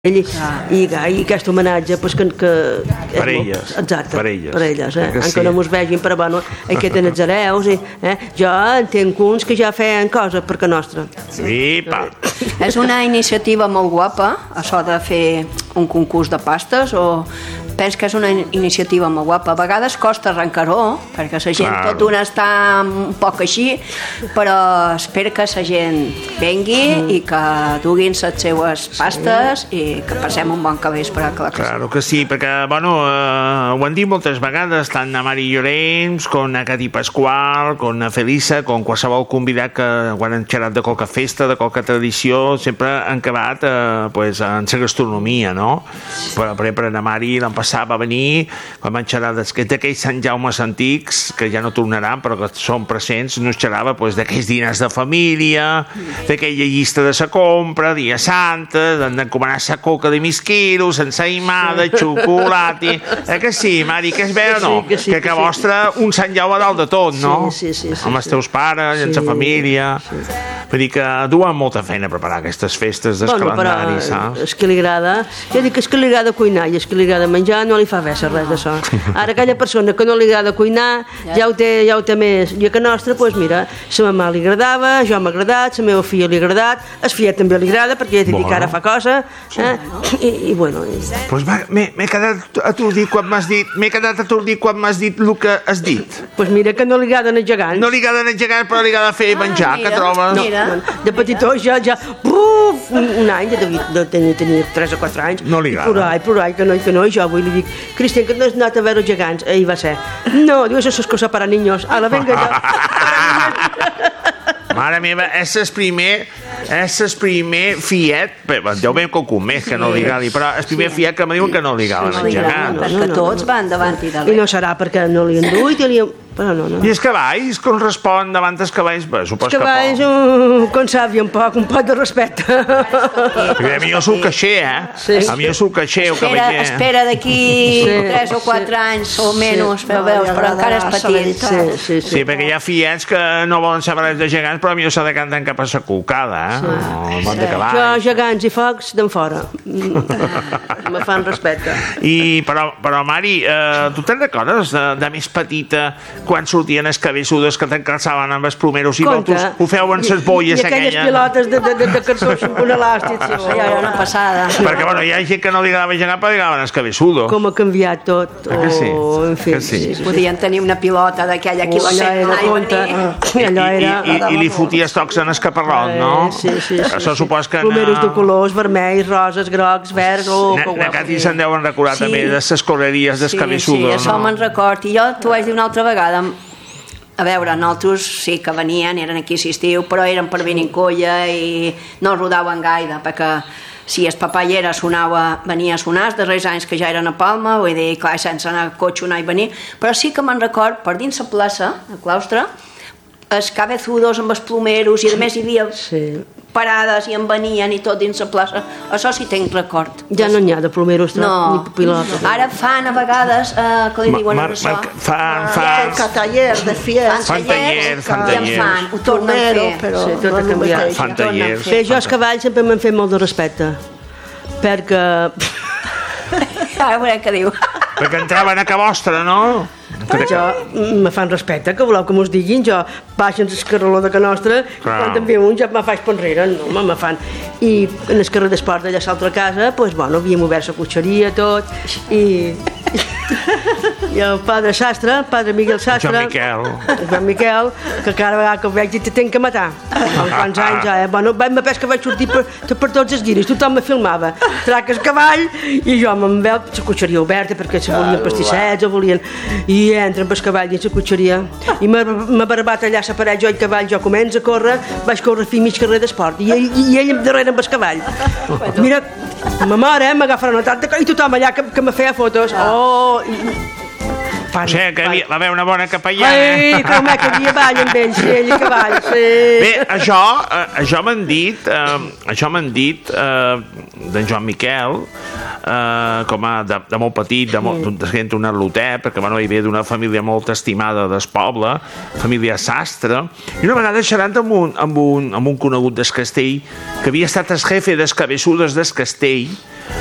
i aquest homenatge pues, que per elles, exacte, per elles encara no mos vegin, però bueno, aquí tenen els hereus jo entenc uns que ja feien coses per que nostra. És una iniciativa molt guapa, això de fer un concurs de pastes, o penso que és una iniciativa molt guapa. A vegades costa arrencar-ho, perquè la gent tot una està un poc així, però espero que la gent vengui i que duguin les seues pastes i que passem un bon capvespre. Claro que sí, perquè, bueno, ho han dit moltes vegades, tant a Mari Llorenç, com a Cati Pasqual, com a Felisa, com qualsevol convidat que quan han xerrat de qualque festa, de qualque tradició, sempre han acabat pues, en la gastronomia, no? Per exemple, a Mari l'han passat va venir, quan van xerrar d'aquells Sant Jaumes antics, que ja no tornaran, però que són presents, nos xerrava pues, d'aquells dinars de família, d'aquella llista de sa compra, dia santa, d'encomanar sa coca de 1.000 quilos, ensaïmada, xocolata... que sí, Mari, que és bé o no? Que vostre un Sant Jaume dalt de tot, no? Sí. Amb els teus pares, amb sa família... Vull dir que duen molta feina a preparar aquestes festes del calendari, saps? És que li agrada, ja dic que és que li agrada cuinar i és que li agrada menjar, no li fa res d'això. Ara aquella persona que no li agrada cuinar ja ho té més. I a que nostra, doncs mira, sa mamà li agradava, jo m'ha agradat, sa meva filla li ha agradat, el fiet també li agrada perquè ja t'he dit que ara fa cosa, i bueno... Doncs m'he quedat atordit quan m'has dit el que has dit. Doncs mira que no li agraden els gegants. No li agraden els gegants, però li agrada fer menjar, que trobes? De petitó ja un any de tenir 3 o 4 anys no li agrada plorar, que no, i jo avui li dic Cristian, que no has anat a veure els gegants i va ser, no, diu, això és cosa para niños ala, venga mare meva, és el primer fiet, deu ben qualcun més que no li agradi, però és el primer fiet que me diuen que no li agraden els gegants, perquè tots van davant i darrere, i no serà perquè no li han duit però no. I els cavalls, com respon davant els cavalls? Els cavalls, com sàvia, un poc de respecte. Perquè a mi jo soc caixer, A mi jo soc caixer, o cavaller. Espera d'aquí 3 o 4 anys o menys, però encara és petit. Sí, perquè hi ha fiets que no volen saber res de gegants, però a mi jo s'ha de cantar cap a sa cucada, o el món de cavalls. Jo, gegants i focs, d'en fora. Me fan respecte. Però, Mari, tu te'n recordes de més petita quan sortien els cabeçudes que t'encalçaven amb els plomeros i vosaltres ho feuen ses bolles aquelles pilotes de cartons amb un elàstic, ja era una passada, perquè bueno, hi ha gent que no li agrada gegar però li agradaven els cabeçudos. Com ha canviat tot, en fi, podien tenir una pilota d'aquella que i li foties tocs en el caparrot, no? Això supos que plomeros de colors, vermells, roses, grocs, verds, na Cati se'n deuen recordar també de les correries dels cabeçudos. Sí, això me'n record, i jo t'ho vaig dir una altra vegada. A veure, nosaltres sí que venien, eren aquí a l'estiu, però eren per venir en colla i no rodaven gaire, perquè si el papa hi era, venia a sonar, els darrers anys que ja eren a Palma, vull dir, clar, sense anar a cotxe anar i venir, però sí que me'n record, per dins la plaça, a Claustre, els cabezudos amb els plomeros, i a més hi havia parades i en venien i tot dins la plaça, això sí tenc record. Ja no n'hi ha de plomeros ni pilotes. Ara fan a vegades que li diuen això, fan taller de fies, fan tallers, ho tornen a fer, tot ha canviat, fan tallers. Jo els cavalls sempre m'han fet molt de respecte, perquè ara veurem què diu, perquè entraven a ca vostra, no? Jo me fan respecte, que voleu que m'ho diguin, jo baixen el carreró de ca nostra, quan en ve un ja me faig per enrere, no me fan. I en el carrer d'esport d'allà a l'altra casa, doncs bueno, havíem obert la cotxeria, tot, i el padre Sastre, el padre Miguel Sastre, Joan Miquel, que cada vegada que el veig te tenc que matar. Quants anys ja, bueno, me pes que vaig sortir per tots els guiris, tothom me filmava, trac el cavall, i jo me'n veu la cotxeria oberta, perquè se volien pastissets, i entren pel cavall dins la cotxeria, i m'ha barbat allà la paret, jo i el cavall, jo començo a córrer, vaig córrer fins mig carrer d'esport, i ell darrere amb el cavall. Mira, ma mare m'agafa una tarda, i tothom allà que me feia fotos, o sigui que va haver una bona capellana. Ai, com que havia ball amb ells, ell i cavall, Bé, això m'han dit d'en Joan Miquel, com a de molt petit, de gent un atlotet, perquè bueno, hi havia d'una família molt estimada del poble, família sastre, i una vegada xerrant amb un conegut del castell, que havia estat el jefe dels cabeçudes del castell,